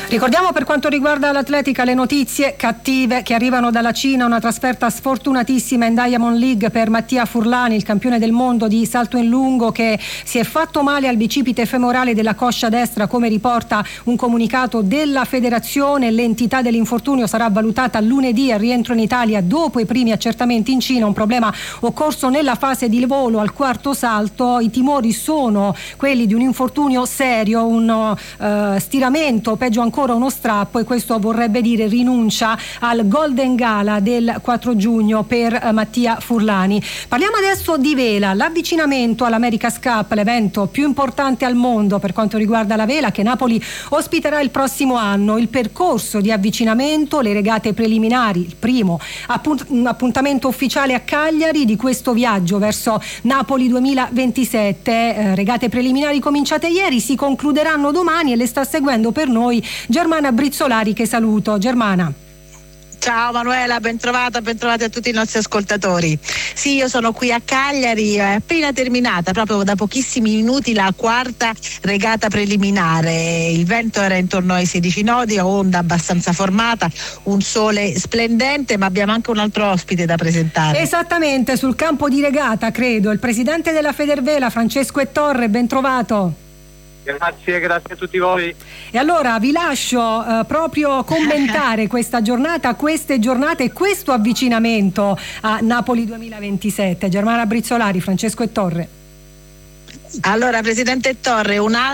Ricordiamo per quanto riguarda l'atletica le notizie cattive che arrivano dalla Cina, una trasferta sfortunatissima in Diamond League per Mattia Furlani, il campione del mondo di salto in lungo che si è fatto male al bicipite femorale della coscia destra, come riporta un comunicato della federazione. L'entità dell'infortunio sarà valutata lunedì al rientro in Italia dopo i primi accertamenti in Cina, un problema occorso nella fase di volo al quarto salto. I timori sono quelli di un infortunio serio, un stiramento, peggio ancora uno strappo, e questo vorrebbe dire rinuncia al Golden Gala del 4 giugno per Mattia Furlani. Parliamo adesso di vela, l'avvicinamento all'America's Cup, l'evento più importante al mondo per quanto riguarda la vela, che Napoli ospiterà il prossimo anno. Il percorso di avvicinamento, le regate preliminari, il primo appuntamento ufficiale a Cagliari di questo viaggio verso Napoli 2027. Regate preliminari cominciate ieri, si concluderanno domani e le sta seguendo per noi Germana Brizzolari, che saluto. Germana. Ciao Manuela, bentrovati a tutti i nostri ascoltatori. Sì, io sono qui a Cagliari, è appena terminata, proprio da pochissimi minuti, la quarta regata preliminare. Il vento era intorno ai 16 nodi, onda abbastanza formata, un sole splendente, ma abbiamo anche un altro ospite da presentare. Esattamente, sul campo di regata, credo, il presidente della Federvela, Francesco Ettorre, bentrovato. Grazie a tutti voi. E allora vi lascio proprio commentare questa giornata, queste giornate e questo avvicinamento a Napoli 2027. Germana Brizzolari, Francesco Ettorre. Allora, presidente Ettorre,